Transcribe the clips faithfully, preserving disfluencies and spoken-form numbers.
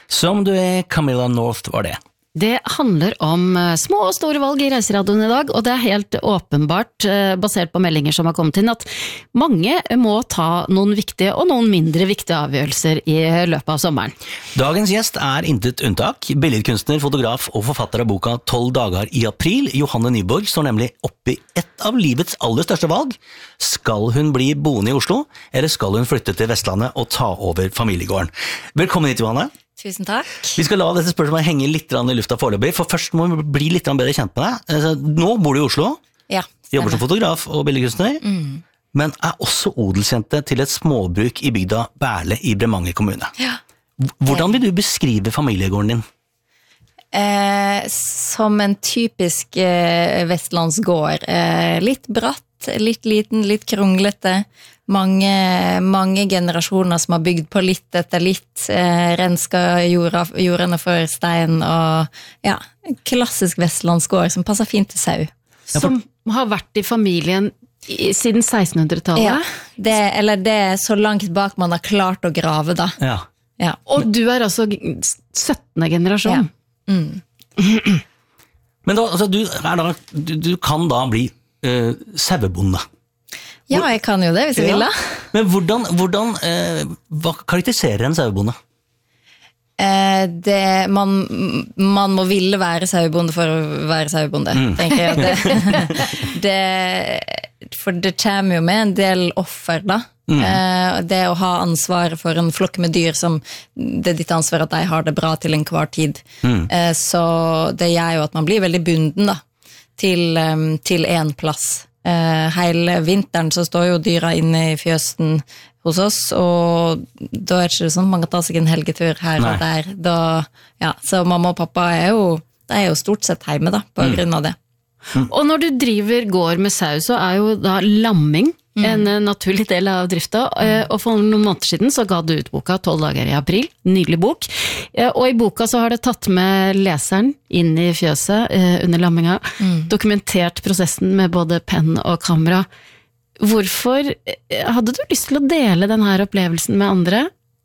Som du er, Camilla North var det. Det handler om små og store valg i reiseradioen i dag, og det er helt åpenbart, basert på meldinger som har kommet inn, at mange må ta noen viktige og noen mindre viktige avgjørelser i løpet av sommeren. Dagens gjest er intet unntak. Billedkunstner, fotograf og forfatter av boka tolv dager i april. Johanne Nyborg står nemlig oppe i et av livets aller største valg. Skal hun bli boende i Oslo, eller skal hun flytte til Vestlandet og ta over familiegården? Velkommen hit, Johanne. Tusen takk. Vi skal la dette spørsmålet henge litt i lufta foreløpig, for først må vi bli litt bedre kjent med deg. Nå bor du i Oslo, ja, jobber som fotograf og billedkunstner, mm. men er også odelsjente til et småbruk i bygda Bærle i Bremanger kommune. Ja. Hvordan vil du beskrive familiegården din? Eh, som en typisk eh, vestlandsgård. Eh, litt bratt, litt liten, litt kronglete. Mange, mange generasjoner som har bygd på litt etter litt, eh, renska jorda, jordene for stein, og ja, klassisk vestlandsgård som passer fint til sau. Som har vært i familien i, siden sekstenhundretallet? Ja, det, eller det er så langt bak man har klart å grave da. Ja. Ja. Og du er altså syttende generasjon? Ja. Mm. Men da, altså, du, er da, du, du kan da bli uh, sauebonde. Ja, jeg kan jo det, hvis jeg ja. vil da. Men hvordan, hvordan eh, hva karakteriserer en sauebonde? Eh, det, man, man må ville være sauebonde for å være sauebonde, mm. tenker jeg. Det, det, for det kommer jo med en del offer da. Mm. Eh, det å ha ansvar for en flokk med dyr som det er ditt ansvar at de har det bra til enhver tid. Mm. Eh, så det gjør jo at man blir veldig bunden da, til, um, til en plass. Uh, hele vinteren så står jo dyra inne i fjøsten hos oss, og da er det ikke sånn at man kan ta seg en helgetur her Nei. Og der. Da, ja, så mamma og pappa er jo, de er jo stort sett hjemme da, på mm. grunn av det. Mm. Og når du driver gård med sau, så er jo da lamming mm. en naturlig del av drifta, mm. og for noen måneder siden så ga du ut boka tolv dager i april, nydelig bok, og i boka så har det tatt med leseren inn i fjøset under lamminga, mm. dokumentert prosessen med både penn og kamera. Hvorfor hadde du lyst til å dele denne opplevelsen med andre?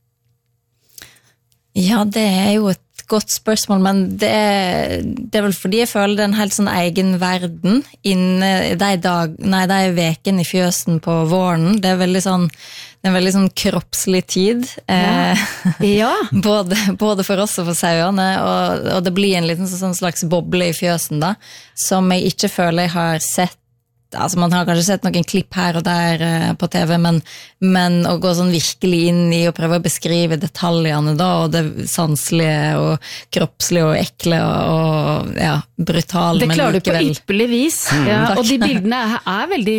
Ja, det er jo et godt spørsmål, men det er, det er vel fordi jeg føler det er en helt sånn egen verden inne de dag, nei, de veken i fjøsen på våren. Det er veldig sånn, det er en veldig sånn kroppslig tid. Ja. Eh, ja. både, både for oss og for sauene, og, og det blir en liten sånn slags boble i fjøsen da, som jeg ikke føler jeg har sett. Altså man har kanskje sett noen klipp her og der uh, på T V, men, men å gå sånn virkelig inn i og prøve å beskrive detaljene da, og det sanselige og kroppslige og ekle og, og ja, brutale. Det klarer du på ypperlig vis, mm. ja, og de bildene er, er veldig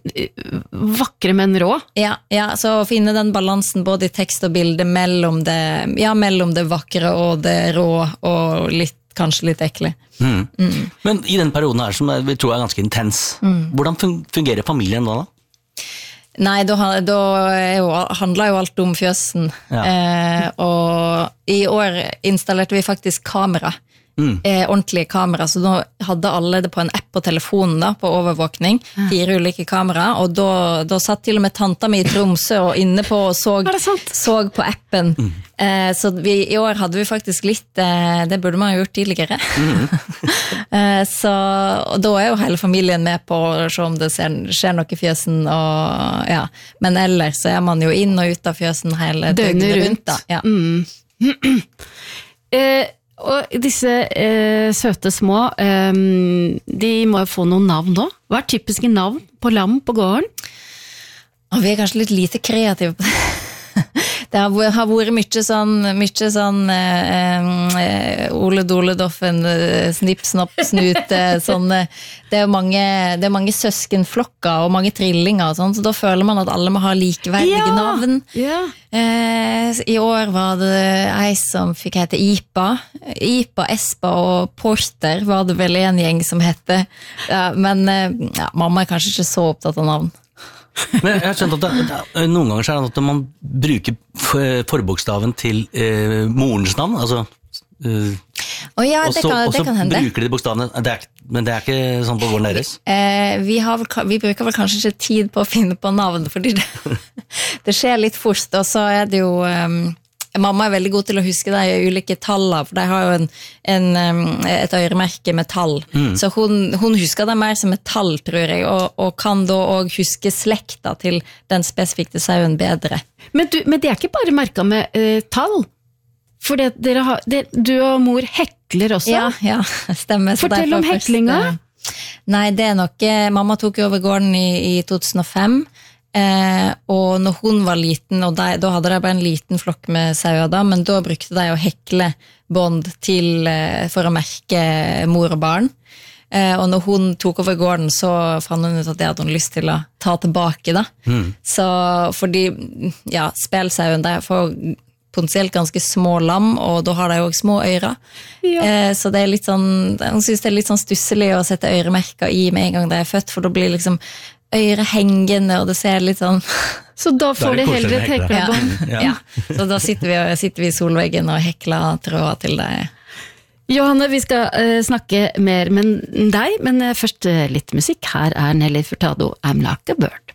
vakre, men rå. Ja, ja, så å finne den balansen både i tekst og bilde mellom det, ja, mellom det vakre og det rå og litt kanskje litt ekle. Mm. Mm. Men i den perioden her, som jeg tror er ganske intens, mm. hvordan fungerer familien da da? Nei, da, da jo, handler jo alt om fjøsen. Ja. Eh, og i år installerte vi faktisk kamera. Mm. Eh, ordentlige kamera, så da hadde alle det på en app på telefonen da, på overvåkning, fire ulike kamera, og da, da satt til og med tanta mi i Tromsø og inne på og så, så på appen. Mm. Eh, så vi, i år hadde vi faktisk litt, eh, det burde man ha gjort tidligere. Mm. eh, så og da er jo hele familien med på å se om det ser, skjer noe i fjøsen, og, ja. Men ellers så er man jo inn og ut av fjøsen hele døgnet rundt. Da. Ja. Mm. eh, Og disse eh, søte små, eh, de må jo få noen navn da. Hva er typiske navn på lam på gården? Og vi er kanskje litt lite kreative på det. Det har, har vært mye sånn, mye sånn eh, Ole Dole Doffen, Snipp, Snapp, Snute, sånne. Det er mange, det er mange søskenflokker og mange trillinger og sånn, så da føler man at alle må ha likeverdige ja, navn. Ja. Eh, I år var det ei som fikk hete Ipa. Ipa, Espa og Porter var det vel en gjeng som hette. Ja, men ja, mamma er kanskje ikke så opptatt av navn. Men jeg har skjønt at det, det, noen ganger så er det at man bruker forbokstaven til eh, morens navn, altså eh, oh ja, det kan, det kan hende. Og så bruker de bokstavene, det er, men det er ikke sånn på gården deres? Eh, vi, har, vi bruker vel kanskje ikke tid på å finne på navn, fordi det, det skjer litt fort, og så er det jo um, mamma er veldig god til å huske de ulike tallene, for de har jo en, en, et øremerke med tall. Mm. Så hun, hun husker det mer som et tall, tror jeg, og, og kan da også huske slekta til den spesifikke sauen bedre. Men, du, men det er ikke bare merket med uh, tall? For det, dere har, det, du og mor hekler også? Ja, ja, stemmer. Fortell om heklinga. Først, nei, det er nok, mamma tok over gården i, i to tusen og fem, Eh, og når hun var liten, og de, da hadde de bare en liten flokk med sauer da, men da brukte de å hekle bånd til, eh, for å merke mor og barn. Eh, og når hun tok over gården, så fant hun ut at det hadde hun lyst til å ta tilbake da. Mm. Så fordi, ja, spelsauen, de får potensielt ganske små lam, og da har de jo også små øyre. Ja. Eh, så det er litt sånn, hun synes det er litt sånn stusselig å sette øremerker i med en gang de er født, for da blir liksom øyre hengende, og det ser litt sånn... Så da får de heller et heklebånd. Ja. Ja. Så da sitter vi, sitter vi i solveggen og hekler tråder til deg. Johanne, vi skal uh, snakke mer med deg, men uh, først uh, litt musikk. Her er Nelly Furtado, I'm Like a Bird.